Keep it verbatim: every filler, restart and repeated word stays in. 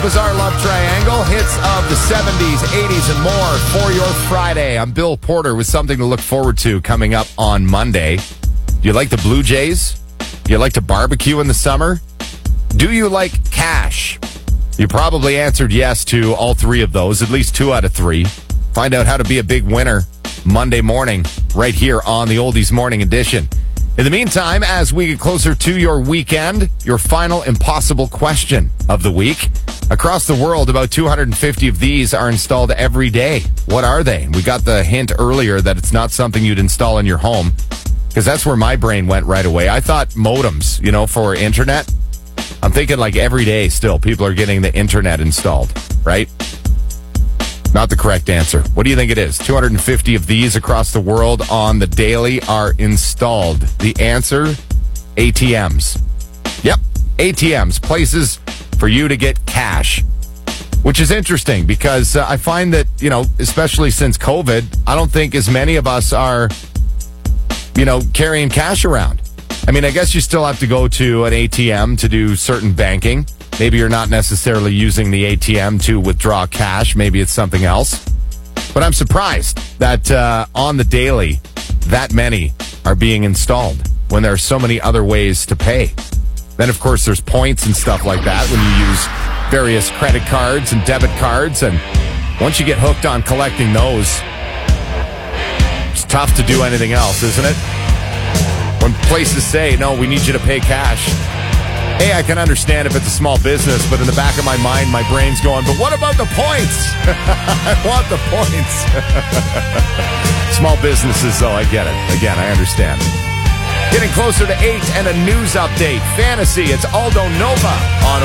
Bizarre Love Triangle, hits of the seventies, eighties, and more for your Friday. I'm Bill Porter with something to look forward to coming up on Monday. Do you like the Blue Jays? Do you like to barbecue in the summer? Do you like cash? You probably answered yes to all three of those, at least two out of three. Find out how to be a big winner Monday morning right here on the Oldies Morning Edition. In the meantime, as we get closer to your weekend, your final impossible question of the week. Across the world, about two hundred fifty of these are installed every day. What are they? We got the hint earlier that it's not something you'd install in your home, because that's where my brain went right away. I thought modems, you know, for internet. I'm thinking like every day still, people are getting the internet installed, right? Not the correct answer. What do you think it is? two hundred fifty of these across the world on the daily are installed. The answer, A T Ms. Yep, A T Ms, places for you to get cash, which is interesting because uh, I find that, you know, especially since COVID, I don't think as many of us are, you know, carrying cash around. I mean, I guess you still have to go to an A T M to do certain banking. Maybe you're not necessarily using the A T M to withdraw cash. Maybe it's something else. But I'm surprised that uh, on the daily, that many are being installed when there are so many other ways to pay. Then, of course, there's points and stuff like that when you use various credit cards and debit cards. And once you get hooked on collecting those, it's tough to do anything else, isn't it? When places say, no, we need you to pay cash. Hey, I can understand if it's a small business, but in the back of my mind, my brain's going, but what about the points? I want the points. Small businesses, though, I get it. Again, I understand. Getting closer to eight and a news update. Fantasy, it's Aldo Nova on